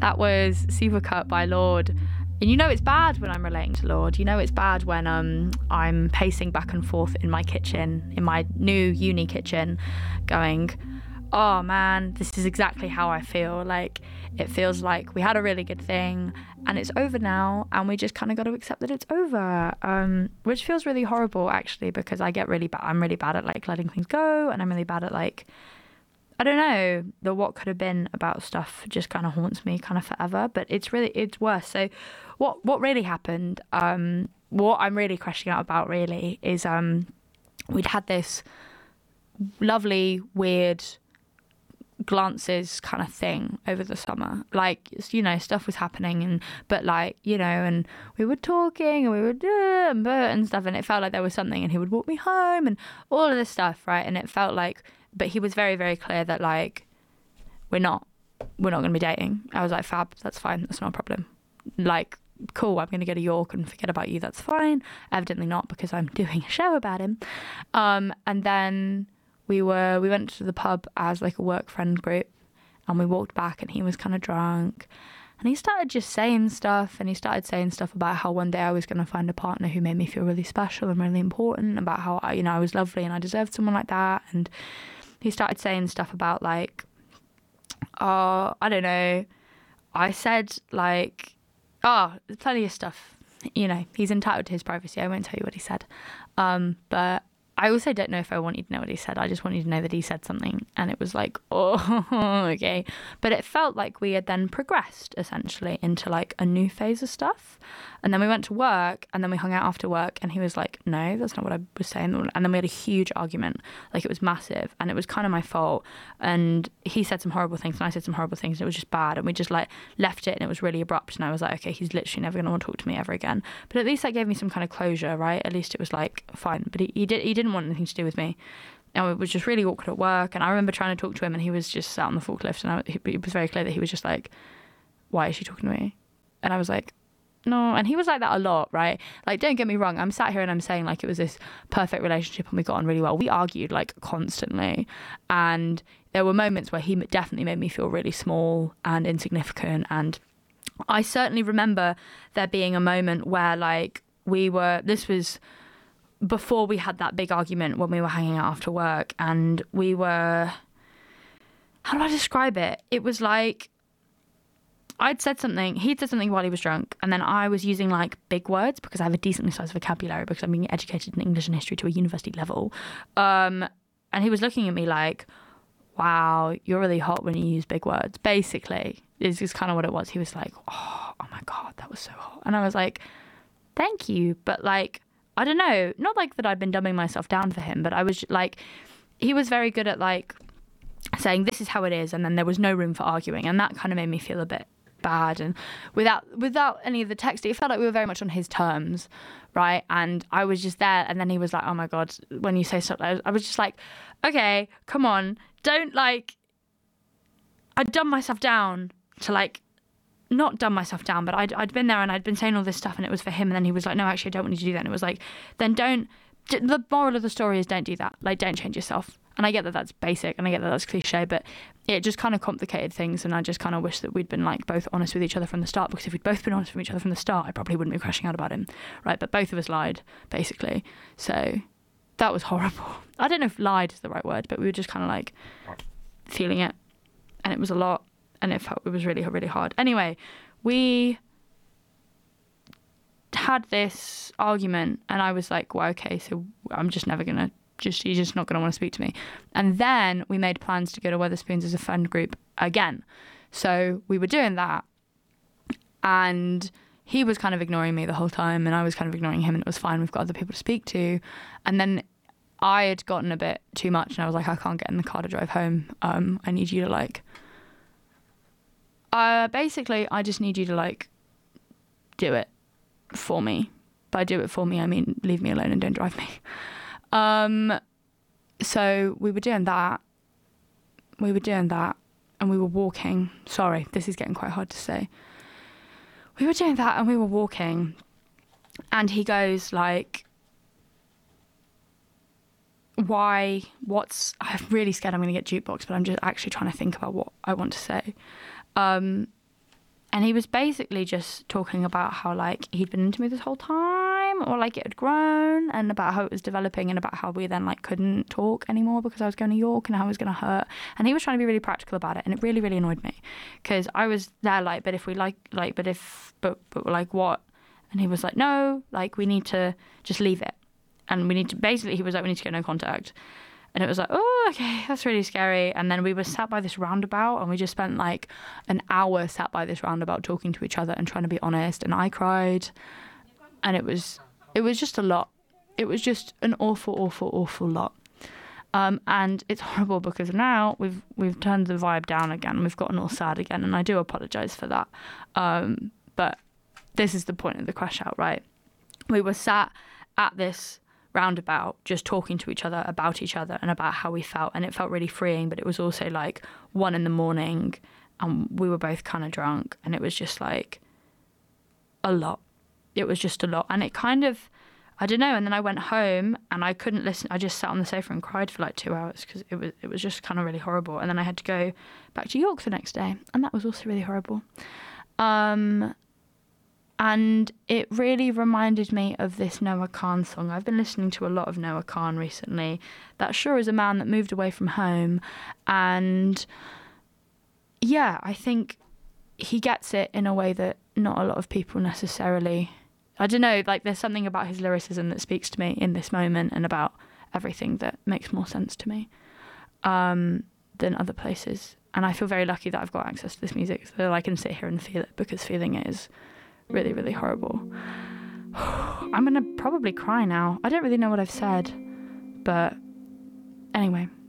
That was Supercut by Lorde. And you know it's bad when I'm relating to Lorde. You know it's bad when I'm pacing back and forth in my kitchen, in my new uni kitchen, going, oh man, this is exactly how I feel. Like, it feels like we had a really good thing and it's over now, and we just kind of got to accept that it's over, which feels really horrible actually, because I'm really bad at like letting things go, and I'm really bad at like, I don't know, the what could have been about stuff just kind of haunts me kind of forever, but it's worse. So what really happened, what I'm really crashing out about really is we'd had this lovely, weird glances kind of thing over the summer. Like, you know, stuff was happening, but like, you know, and we were talking and we would and stuff, and it felt like there was something, and he would walk me home and all of this stuff, right? And it felt like, but he was very, very clear that like, we're not going to be dating. I was like, fab, that's fine, that's not a problem. Like, cool, I'm going to go to York and forget about you, that's fine. Evidently not, because I'm doing a show about him. And then we went to the pub as like a work friend group, and we walked back, and he was kind of drunk, and he started just saying stuff, and he started saying stuff about how one day I was going to find a partner who made me feel really special and really important, about how I was lovely and I deserved someone like that. And he started saying stuff about like, I don't know, I said like, there's plenty of stuff, you know, he's entitled to his privacy, I won't tell you what he said, but I also don't know if I want you to know what he said. I just want you to know that he said something, and it was like, oh, okay. But it felt like we had then progressed essentially into like a new phase of stuff. And then we went to work, and then we hung out after work, and he was like, no, that's not what I was saying. And then we had a huge argument. Like, it was massive, and it was kind of my fault. And he said some horrible things, and I said some horrible things, and it was just bad. And we just like left it, and it was really abrupt. And I was like, okay, he's literally never going to want to talk to me ever again. But at least that gave me some kind of closure, right? At least it was like, fine. But he didn't want anything to do with me. And it was just really awkward at work. And I remember trying to talk to him, and he was just sat on the forklift, and it was very clear that he was just like, why is she talking to me? And I was like, no. And he was like that a lot, right? Like, don't get me wrong, I'm sat here and I'm saying like it was this perfect relationship and we got on really well. We argued like constantly, and there were moments where he definitely made me feel really small and insignificant. And I certainly remember there being a moment where like this was before we had that big argument, when we were hanging out after work, and we were, how do I describe it? It was like, he'd said something while he was drunk, and then I was using like big words because I have a decently sized vocabulary because I'm being educated in English and history to a university level. And he was looking at me like, wow, you're really hot when you use big words. Basically, is kind of what it was. He was like, oh my God, that was so hot. And I was like, thank you. But like, I don't know, not like that I'd been dumbing myself down for him, but I was like, he was very good at like saying this is how it is, and then there was no room for arguing, and that kind of made me feel a bit bad. And without any of the text, it felt like we were very much on his terms, right? And I was just there, and then he was like, oh my God, when you say stuff, I was just like, okay, come on, don't like, I'd dumb myself down to like, not dumb myself down, but I'd been there and I'd been saying all this stuff, and it was for him, and then he was like, no, actually I don't want you to do that. And it was like, then the moral of the story is don't do that, like don't change yourself. And I get that that's basic, and I get that that's cliche, but it just kind of complicated things, and I just kind of wish that we'd been like both honest with each other from the start, because if we'd both been honest with each other from the start, I probably wouldn't be crashing out about him, right? But both of us lied, basically. So that was horrible. I don't know if lied is the right word, but we were just kind of like feeling it, and it was a lot, and it was really, really hard. Anyway, we had this argument, and I was like, well, okay, so I'm just never going to, you're just not going to want to speak to me. And then we made plans to go to Wetherspoons as a friend group again. So we were doing that, and he was kind of ignoring me the whole time, and I was kind of ignoring him, and it was fine. We've got other people to speak to. And then I had gotten a bit too much, and I was like, I can't get in the car to drive home. I need you to like, basically, I just need you to like do it for me. By do it for me, I mean leave me alone and don't drive me. So we were doing that, and we were walking. Sorry, this is getting quite hard to say. We were doing that, and we were walking, and he goes like, I'm really scared I'm going to get jukebox, but I'm just actually trying to think about what I want to say. And he was basically just talking about how, like, he'd been into me this whole time, or, like, it had grown, and about how it was developing, and about how we then, like, couldn't talk anymore because I was going to York and how it was going to hurt. And he was trying to be really practical about it, and it really, really annoyed me. Because I was there, like, but like, what? And he was like, no, like, we need to just leave it. And we need to, basically, he was like, we need to get no contact. And it was like, oh, okay, that's really scary. And then we were sat by this roundabout, and we just spent like an hour sat by this roundabout talking to each other and trying to be honest. And I cried, and it was just a lot. It was just an awful, awful, awful lot. And it's horrible because now we've turned the vibe down again. We've gotten all sad again, and I do apologise for that. But this is the point of the crash out, right? We were sat at this roundabout just talking to each other about each other and about how we felt, and it felt really freeing, but it was also like 1 a.m. and we were both kind of drunk, and it was just like a lot. It was just a lot, and it kind of, I don't know. And then I went home and I couldn't listen. I just sat on the sofa and cried for like 2 hours because it was just kind of really horrible. And then I had to go back to York the next day, and that was also really horrible. And it really reminded me of this Noah Khan song. I've been listening to a lot of Noah Khan recently. That sure is a man that moved away from home. And yeah, I think he gets it in a way that not a lot of people necessarily. I don't know, like there's something about his lyricism that speaks to me in this moment and about everything that makes more sense to me than other places. And I feel very lucky that I've got access to this music so that I can sit here and feel it, because feeling it is really, really horrible. I'm going to probably cry now. I don't really know what I've said, but anyway.